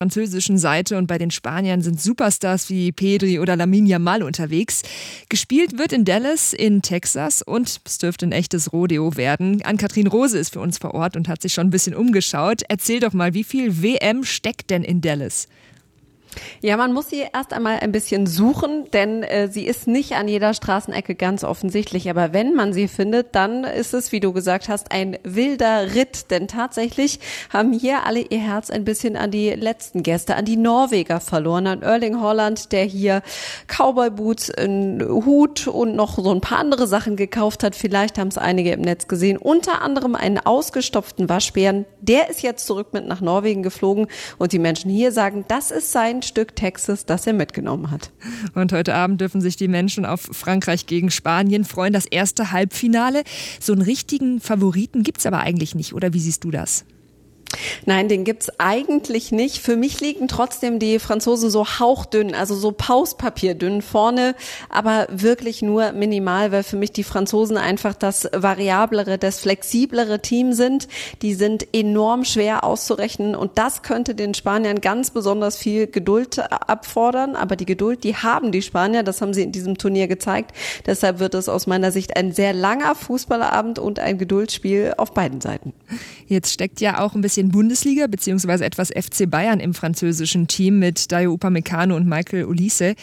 französischen Seite und bei den Spaniern sind Superstars wie Pedri oder Lamine Yamal unterwegs. Gespielt wird in Dallas in Texas und es dürfte ein echtes Rodeo werden. Ann-Kathrin Rose ist für uns vor Ort und hat sich schon ein bisschen umgeschaut. Erzähl doch mal, wie viel WM steckt denn in Dallas? Ja, man muss sie erst einmal ein bisschen suchen, denn sie ist nicht an jeder Straßenecke ganz offensichtlich. Aber wenn man sie findet, dann ist es, wie du gesagt hast, ein wilder Ritt. Denn tatsächlich haben hier alle ihr Herz ein bisschen an die letzten Gäste, an die Norweger verloren. An Erling Haaland, der hier Cowboy-Boots, einen Hut und noch so ein paar andere Sachen gekauft hat. Vielleicht haben es einige im Netz gesehen. Unter anderem einen ausgestopften Waschbären. Der ist jetzt zurück mit nach Norwegen geflogen. Und die Menschen hier sagen, das ist sein Stück Texas, das er mitgenommen hat. Und heute Abend dürfen sich die Menschen auf Frankreich gegen Spanien freuen. Das erste Halbfinale. So einen richtigen Favoriten gibt's aber eigentlich nicht, oder wie siehst du das? Nein, den gibt's eigentlich nicht. Für mich liegen trotzdem die Franzosen so hauchdünn, also so Pauspapierdünn vorne, aber wirklich nur minimal, weil für mich die Franzosen einfach das variablere, das flexiblere Team sind. Die sind enorm schwer auszurechnen und das könnte den Spaniern ganz besonders viel Geduld abfordern. Aber die Geduld, die haben die Spanier, das haben sie in diesem Turnier gezeigt. Deshalb wird es aus meiner Sicht ein sehr langer Fußballabend und ein Geduldsspiel auf beiden Seiten. Jetzt steckt ja auch ein bisschen Bundesliga bzw. etwas FC Bayern im französischen Team mit Dayo Upamecano und Michael Olise.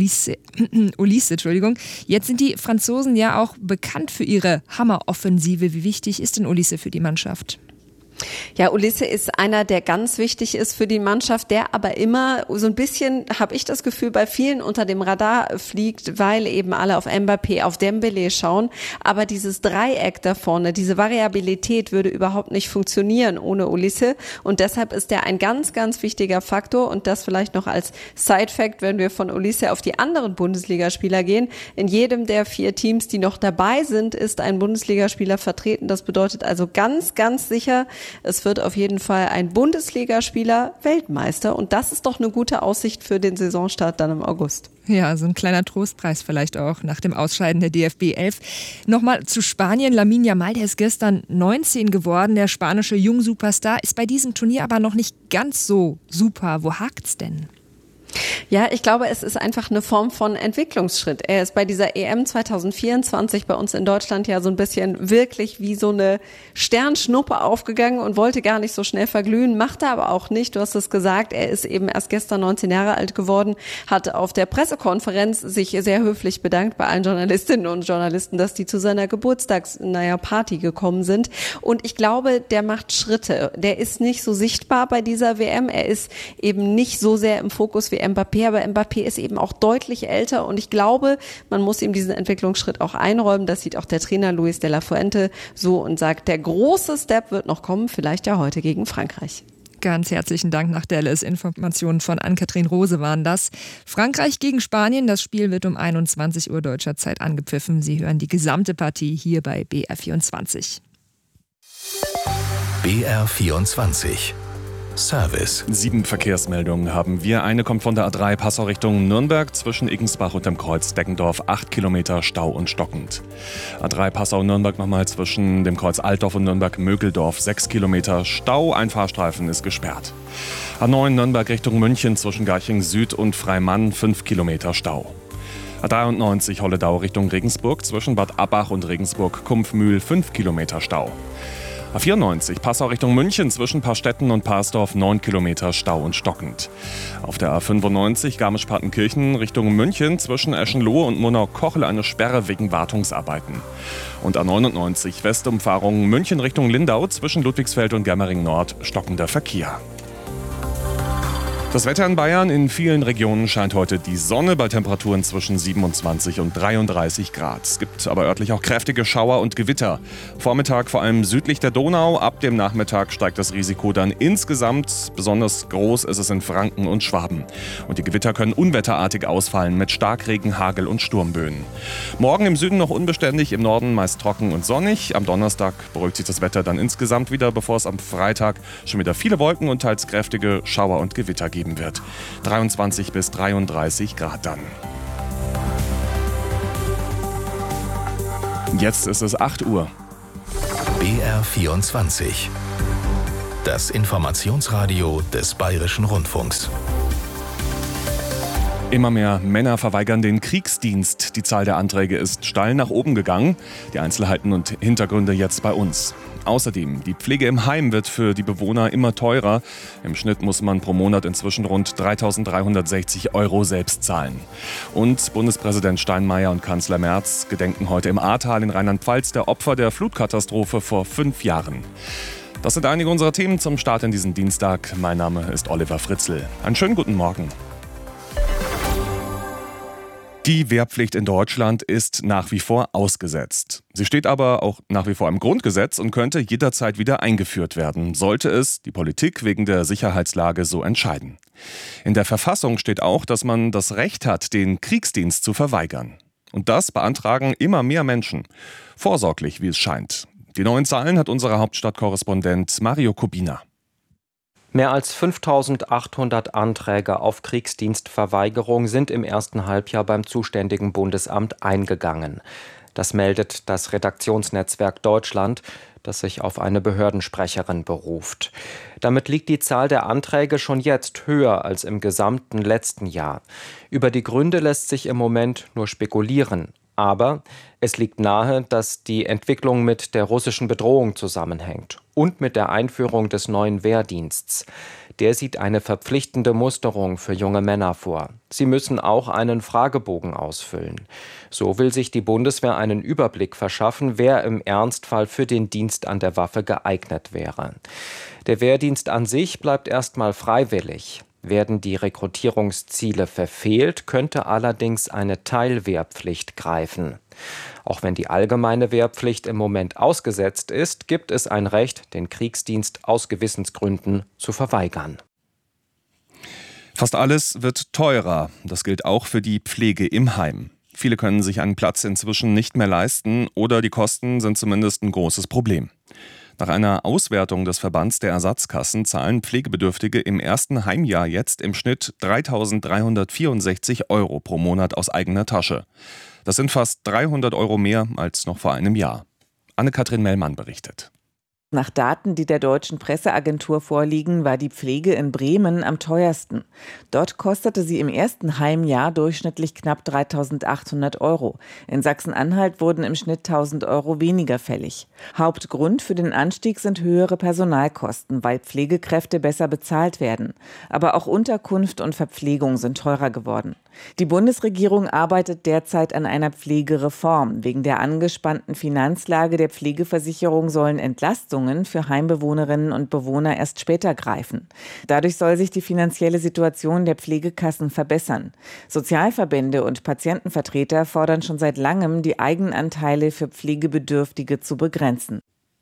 Jetzt sind die Franzosen ja auch bekannt für ihre Hammeroffensive. Wie wichtig ist denn Olise für die Mannschaft? Ja, Olise ist einer, der ganz wichtig ist für die Mannschaft, der aber immer so ein bisschen, habe ich das Gefühl, bei vielen unter dem Radar fliegt, weil eben alle auf Mbappé, auf Dembélé schauen. Aber dieses Dreieck da vorne, diese Variabilität würde überhaupt nicht funktionieren ohne Olise. Und deshalb ist der ein ganz, ganz wichtiger Faktor. Und das vielleicht noch als Side-Fact, wenn wir von Olise auf die anderen Bundesligaspieler gehen. In jedem der 4 Teams, die noch dabei sind, ist ein Bundesligaspieler vertreten. Das bedeutet also ganz, ganz sicher, es wird auf jeden Fall ein Bundesligaspieler Weltmeister und das ist doch eine gute Aussicht für den Saisonstart dann im August. Ja, so ein kleiner Trostpreis vielleicht auch nach dem Ausscheiden der DFB 11. Nochmal zu Spanien. Lamine Yamal, der ist gestern 19 geworden. Der spanische Jungsuperstar ist bei diesem Turnier aber noch nicht ganz so super. Wo hakt's denn? Ja, ich glaube, es ist einfach eine Form von Entwicklungsschritt. Er ist bei dieser EM 2024 bei uns in Deutschland ja so ein bisschen wirklich wie so eine Sternschnuppe aufgegangen und wollte gar nicht so schnell verglühen, macht er aber auch nicht. Du hast es gesagt, er ist eben erst gestern 19 Jahre alt geworden, hat auf der Pressekonferenz sich sehr höflich bedankt bei allen Journalistinnen und Journalisten, dass die zu seiner Party gekommen sind. Und ich glaube, der macht Schritte. Der ist nicht so sichtbar bei dieser WM. Er ist eben nicht so sehr im Fokus wie Mbappé, aber Mbappé ist eben auch deutlich älter und ich glaube, man muss ihm diesen Entwicklungsschritt auch einräumen. Das sieht auch der Trainer Luis de la Fuente so und sagt, der große Step wird noch kommen, vielleicht ja heute gegen Frankreich. Ganz herzlichen Dank nach Dallas. Informationen von Ann-Kathrin Rose waren das. Frankreich gegen Spanien. Das Spiel wird um 21 Uhr deutscher Zeit angepfiffen. Sie hören die gesamte Partie hier bei BR24. BR24 Service. 7 Verkehrsmeldungen haben wir. Eine kommt von der A3 Passau Richtung Nürnberg zwischen Iggensbach und dem Kreuz Deggendorf. 8 Kilometer Stau und stockend. A3 Passau Nürnberg nochmal zwischen dem Kreuz Altdorf und Nürnberg-Mögeldorf. 6 Kilometer Stau. Ein Fahrstreifen ist gesperrt. A9 Nürnberg Richtung München zwischen Garching Süd und Freimann. 5 Kilometer Stau. A93 Holledau Richtung Regensburg zwischen Bad Abbach und Regensburg-Kumpfmühl. 5 Kilometer Stau. A94 Passau Richtung München zwischen Paarstetten und Parsdorf 9 Kilometer Stau und stockend. Auf der A95 Garmisch-Partenkirchen Richtung München zwischen Eschenlohe und Murnau-Kochel eine Sperre wegen Wartungsarbeiten. Und A99 Westumfahrung München Richtung Lindau zwischen Ludwigsfeld und Germering Nord stockender Verkehr. Das Wetter in Bayern: In vielen Regionen scheint heute die Sonne bei Temperaturen zwischen 27 und 33 Grad. Es gibt aber örtlich auch kräftige Schauer und Gewitter. Vormittag vor allem südlich der Donau. Ab dem Nachmittag steigt das Risiko dann insgesamt. Besonders groß ist es in Franken und Schwaben. Und die Gewitter können unwetterartig ausfallen mit Starkregen, Hagel und Sturmböen. Morgen im Süden noch unbeständig, im Norden meist trocken und sonnig. Am Donnerstag beruhigt sich das Wetter dann insgesamt wieder, bevor es am Freitag schon wieder viele Wolken und teils kräftige Schauer und Gewitter geben wird. 23 bis 33 Grad dann. Jetzt ist es 8 Uhr. BR24 Das Informationsradio des Bayerischen Rundfunks. Immer mehr Männer verweigern den Kriegsdienst. Die Zahl der Anträge ist steil nach oben gegangen. Die Einzelheiten und Hintergründe jetzt bei uns. Außerdem, die Pflege im Heim wird für die Bewohner immer teurer. Im Schnitt muss man pro Monat inzwischen rund 3.360 € selbst zahlen. Und Bundespräsident Steinmeier und Kanzler Merz gedenken heute im Ahrtal in Rheinland-Pfalz der Opfer der Flutkatastrophe vor 5 Jahren. Das sind einige unserer Themen zum Start in diesen Dienstag. Mein Name ist Oliver Fritzl. Einen schönen guten Morgen. Die Wehrpflicht in Deutschland ist nach wie vor ausgesetzt. Sie steht aber auch nach wie vor im Grundgesetz und könnte jederzeit wieder eingeführt werden, sollte es die Politik wegen der Sicherheitslage so entscheiden. In der Verfassung steht auch, dass man das Recht hat, den Kriegsdienst zu verweigern. Und das beantragen immer mehr Menschen. Vorsorglich, wie es scheint. Die neuen Zahlen hat unser Hauptstadtkorrespondent Mario Kubina. Mehr als 5.800 Anträge auf Kriegsdienstverweigerung sind im ersten Halbjahr beim zuständigen Bundesamt eingegangen. Das meldet das Redaktionsnetzwerk Deutschland, das sich auf eine Behördensprecherin beruft. Damit liegt die Zahl der Anträge schon jetzt höher als im gesamten letzten Jahr. Über die Gründe lässt sich im Moment nur spekulieren. Aber es liegt nahe, dass die Entwicklung mit der russischen Bedrohung zusammenhängt und mit der Einführung des neuen Wehrdienstes. Der sieht eine verpflichtende Musterung für junge Männer vor. Sie müssen auch einen Fragebogen ausfüllen. So will sich die Bundeswehr einen Überblick verschaffen, wer im Ernstfall für den Dienst an der Waffe geeignet wäre. Der Wehrdienst an sich bleibt erstmal freiwillig. Werden die Rekrutierungsziele verfehlt, könnte allerdings eine Teilwehrpflicht greifen. Auch wenn die allgemeine Wehrpflicht im Moment ausgesetzt ist, gibt es ein Recht, den Kriegsdienst aus Gewissensgründen zu verweigern. Fast alles wird teurer. Das gilt auch für die Pflege im Heim. Viele können sich einen Platz inzwischen nicht mehr leisten oder die Kosten sind zumindest ein großes Problem. Nach einer Auswertung des Verbands der Ersatzkassen zahlen Pflegebedürftige im ersten Heimjahr jetzt im Schnitt 3.364 € pro Monat aus eigener Tasche. Das sind fast 300 € mehr als noch vor einem Jahr. Anne-Kathrin Mellmann berichtet. Nach Daten, die der Deutschen Presseagentur vorliegen, war die Pflege in Bremen am teuersten. Dort kostete sie im ersten Heimjahr durchschnittlich knapp 3.800 €. In Sachsen-Anhalt wurden im Schnitt 1.000 € weniger fällig. Hauptgrund für den Anstieg sind höhere Personalkosten, weil Pflegekräfte besser bezahlt werden. Aber auch Unterkunft und Verpflegung sind teurer geworden. Die Bundesregierung arbeitet derzeit an einer Pflegereform. Wegen der angespannten Finanzlage der Pflegeversicherung sollen Entlastungen für Heimbewohnerinnen und Bewohner erst später greifen. Dadurch soll sich die finanzielle Situation der Pflegekassen verbessern. Sozialverbände und Patientenvertreter fordern schon seit langem, die Eigenanteile für Pflegebedürftige zu begrenzen.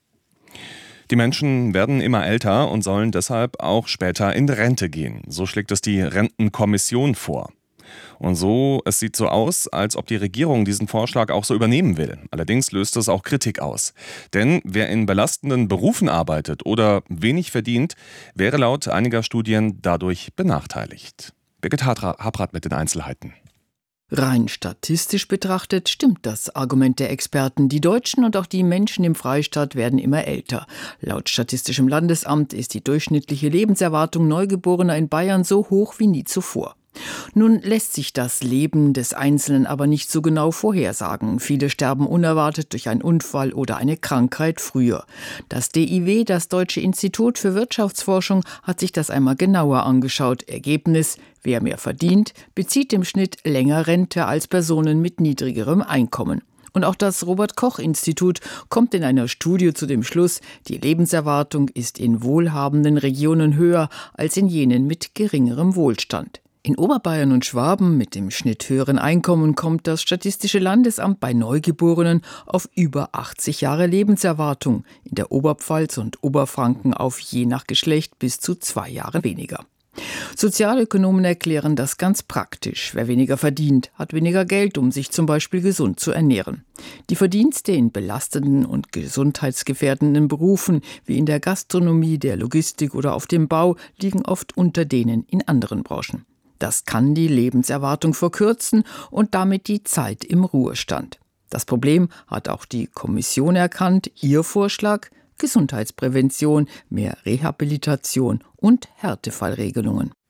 Die Menschen werden immer älter und sollen deshalb auch später in Rente gehen. So schlägt es die Rentenkommission vor. Und es sieht so aus, als ob die Regierung diesen Vorschlag auch so übernehmen will. Allerdings löst es auch Kritik aus. Denn wer in belastenden Berufen arbeitet oder wenig verdient, wäre laut einiger Studien dadurch benachteiligt. Birgit Habrath mit den Einzelheiten. Rein statistisch betrachtet stimmt das Argument der Experten. Die Deutschen und auch die Menschen im Freistaat werden immer älter. Laut Statistischem Landesamt ist die durchschnittliche Lebenserwartung Neugeborener in Bayern so hoch wie nie zuvor. Nun lässt sich das Leben des Einzelnen aber nicht so genau vorhersagen. Viele sterben unerwartet durch einen Unfall oder eine Krankheit früher. Das DIW, das Deutsche Institut für Wirtschaftsforschung, hat sich das einmal genauer angeschaut. Ergebnis: Wer mehr verdient, bezieht im Schnitt länger Rente als Personen mit niedrigerem Einkommen. Und auch das Robert-Koch-Institut kommt in einer Studie zu dem Schluss, die Lebenserwartung ist in wohlhabenden Regionen höher als in jenen mit geringerem Wohlstand. In Oberbayern und Schwaben mit dem Schnitt höheren Einkommen kommt das Statistische Landesamt bei Neugeborenen auf über 80 Jahre Lebenserwartung, in der Oberpfalz und Oberfranken auf je nach Geschlecht bis zu 2 Jahre weniger. Sozialökonomen erklären das ganz praktisch. Wer weniger verdient, hat weniger Geld, um sich zum Beispiel gesund zu ernähren. Die Verdienste in belastenden und gesundheitsgefährdenden Berufen, wie in der Gastronomie, der Logistik oder auf dem Bau, liegen oft unter denen in anderen Branchen. Das kann die Lebenserwartung verkürzen und damit die Zeit im Ruhestand. Das Problem hat auch die Kommission erkannt. Ihr Vorschlag: Gesundheitsprävention, mehr Rehabilitation und Härtefallregelungen.